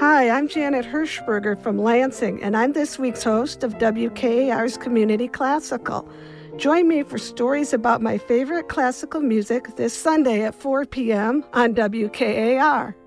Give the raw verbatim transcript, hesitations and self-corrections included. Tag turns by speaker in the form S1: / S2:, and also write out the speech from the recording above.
S1: Hi, I'm Janet Hirschberger from Lansing, and I'm this week's host of W K A R's Community Classical. Join me for stories about my favorite classical music this Sunday at four p.m. on W K A R.